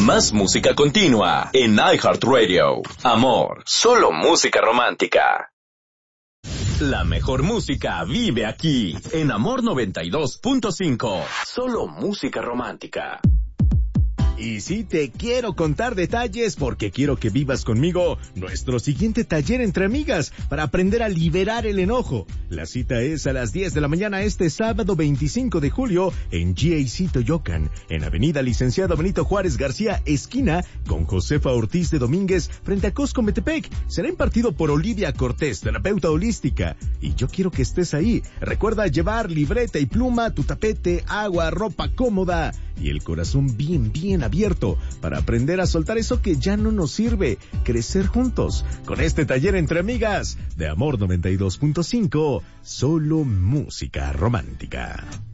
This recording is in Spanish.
Más música continua en iHeartRadio. Amor, solo música romántica. La mejor música vive aquí, en Amor 92.5. Solo música romántica. Y sí te quiero contar detalles porque quiero que vivas conmigo nuestro siguiente taller entre amigas para aprender a liberar el enojo. La cita es a las 10 de la mañana este sábado 25 de julio en GAC Toyocan, en Avenida Licenciado Benito Juárez García, esquina con Josefa Ortiz de Domínguez, frente a Costco Metepec. Será impartido por Olivia Cortés, terapeuta holística. Y yo quiero que estés ahí. Recuerda llevar libreta y pluma, tu tapete, agua, ropa cómoda y el corazón bien abierto para aprender a soltar eso que ya no nos sirve. Crecer juntos con este taller entre amigas de Amor 92.5, solo música romántica.